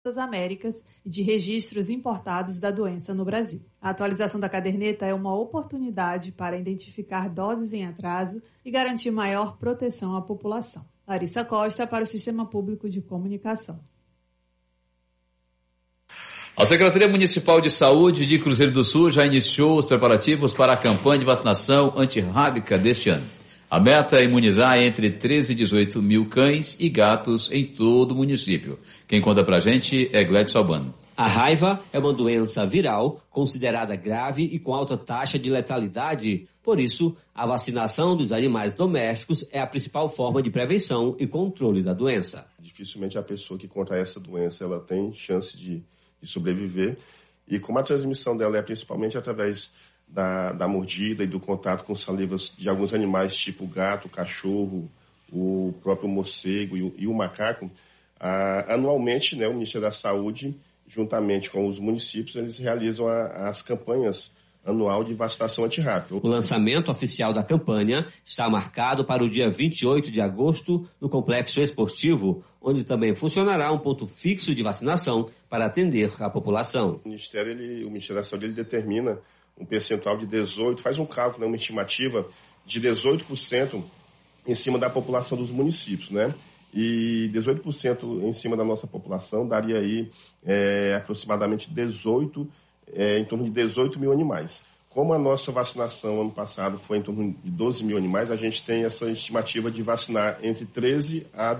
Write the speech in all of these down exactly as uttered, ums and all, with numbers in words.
das Américas e de registros importados da doença no Brasil. A atualização da caderneta é uma oportunidade para identificar doses em atraso e garantir maior proteção à população. Larissa Costa, para o Sistema Público de Comunicação. A Secretaria Municipal de Saúde de Cruzeiro do Sul já iniciou os preparativos para a campanha de vacinação antirrábica deste ano. A meta é imunizar entre treze e dezoito mil cães e gatos em todo o município. Quem conta pra gente é Gledson Albano. A raiva é uma doença viral, considerada grave e com alta taxa de letalidade. Por isso, a vacinação dos animais domésticos é a principal forma de prevenção e controle da doença. Dificilmente a pessoa que contrai essa doença ela tem chance de, de sobreviver. E como a transmissão dela é principalmente através Da, da mordida e do contato com salivas de alguns animais, tipo o gato, o cachorro, o próprio morcego e o, e o macaco, ah, anualmente, né, o Ministério da Saúde, juntamente com os municípios, eles realizam a, as campanhas anual de vacinação antirrábica. O lançamento oficial da campanha está marcado para o dia vinte e oito de agosto no Complexo Esportivo, onde também funcionará um ponto fixo de vacinação para atender a população. O Ministério, ele, o Ministério da Saúde ele determina um percentual de dezoito por cento, faz um cálculo, né, uma estimativa de dezoito por cento em cima da população dos municípios, né? E dezoito por cento em cima da nossa população daria aí é, aproximadamente dezoito, é, em torno de dezoito mil animais. Como a nossa vacinação ano passado foi em torno de doze mil animais, a gente tem essa estimativa de vacinar entre treze a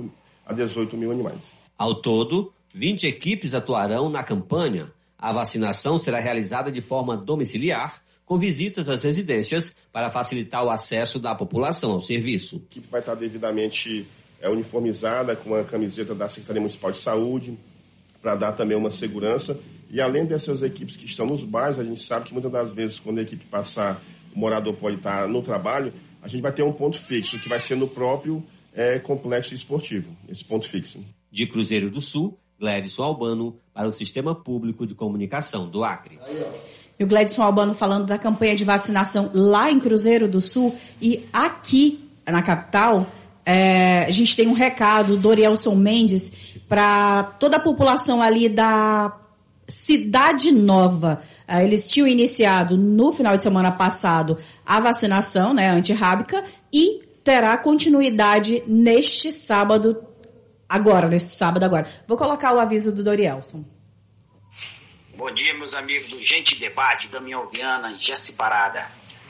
dezoito mil animais. Ao todo, vinte equipes atuarão na campanha. A vacinação será realizada de forma domiciliar, com visitas às residências para facilitar o acesso da população ao serviço. A equipe vai estar devidamente é, uniformizada com a camiseta da Secretaria Municipal de Saúde, para dar também uma segurança. E além dessas equipes que estão nos bairros, a gente sabe que muitas das vezes, quando a equipe passar, o morador pode estar no trabalho, a gente vai ter um ponto fixo, que vai ser no próprio é, complexo esportivo, esse ponto fixo. De Cruzeiro do Sul, Gledson Albano, para o Sistema Público de Comunicação do Acre. E o Gledson Albano falando da campanha de vacinação lá em Cruzeiro do Sul. E aqui na capital, é, a gente tem um recado do Dorielson Mendes para toda a população ali da Cidade Nova. É, eles tinham iniciado no final de semana passado a vacinação, né, antirrábica, e terá continuidade neste sábado. Agora, nesse sábado agora. Vou colocar o aviso do Dorielson. Bom dia, meus amigos do Gente Debate, Damião Viana e Jesse Parada.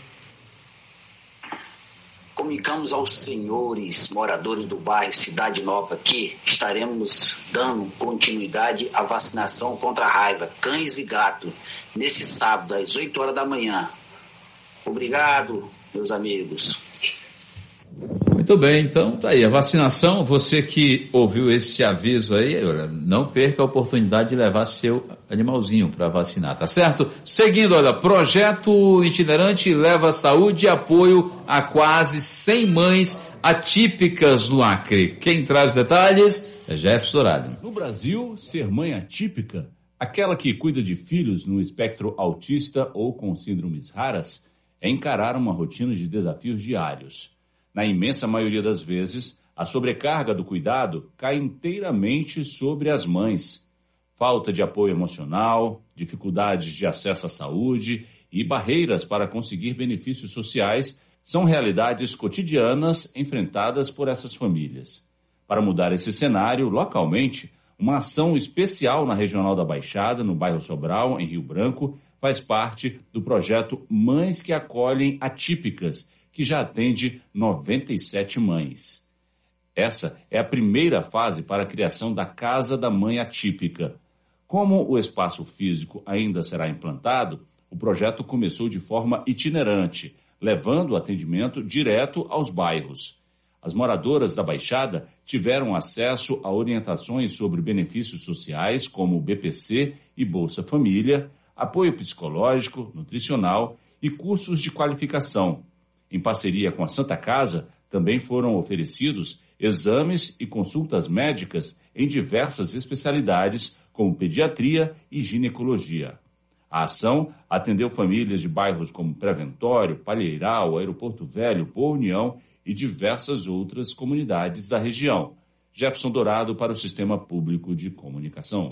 Comunicamos aos senhores moradores do bairro Cidade Nova que estaremos dando continuidade à vacinação contra a raiva, cães e gatos, nesse sábado, às oito horas da manhã. Obrigado, meus amigos. Muito bem, então tá aí, a vacinação, você que ouviu esse aviso aí, olha, não perca a oportunidade de levar seu animalzinho para vacinar, tá certo? Seguindo, olha, projeto itinerante leva saúde e apoio a quase cem mães atípicas no Acre. Quem traz detalhes é Jefferson Dourado. No Brasil, ser mãe atípica, aquela que cuida de filhos no espectro autista ou com síndromes raras, é encarar uma rotina de desafios diários. Na imensa maioria das vezes, a sobrecarga do cuidado cai inteiramente sobre as mães. Falta de apoio emocional, dificuldades de acesso à saúde e barreiras para conseguir benefícios sociais são realidades cotidianas enfrentadas por essas famílias. Para mudar esse cenário, localmente, uma ação especial na Regional da Baixada, no bairro Sobral, em Rio Branco, faz parte do projeto Mães que Acolhem Atípicas, que já atende noventa e sete mães. Essa é a primeira fase para a criação da Casa da Mãe Atípica. Como o espaço físico ainda será implantado, o projeto começou de forma itinerante, levando o atendimento direto aos bairros. As moradoras da Baixada tiveram acesso a orientações sobre benefícios sociais, como o B P C e Bolsa Família, apoio psicológico, nutricional e cursos de qualificação. Em parceria com a Santa Casa, também foram oferecidos exames e consultas médicas em diversas especialidades, como pediatria e ginecologia. A ação atendeu famílias de bairros como Preventório, Palheiral, Aeroporto Velho, Boa União e diversas outras comunidades da região. Jefferson Dourado para o Sistema Público de Comunicação.